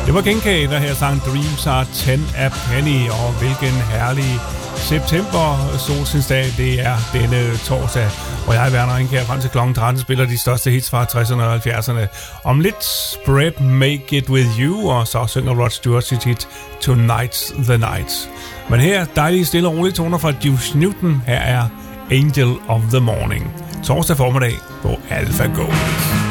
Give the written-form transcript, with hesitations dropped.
Det var Genka, der her sang Dreams Are 10 a Penny, og hvilken herlig september solskinsdag det er denne torsdag. Og jeg, Werner Ringkjær, frem til kl. 13 spiller de største hits fra 60'erne og 70'erne. Om lidt Spread Make It With You, og så synger Rod Stewart sit hit Tonight's the Night. Men her dejlige stille og rolige toner fra Juice Newton. Her er Angel of the Morning. Torsdag formiddag på Alpha Gold.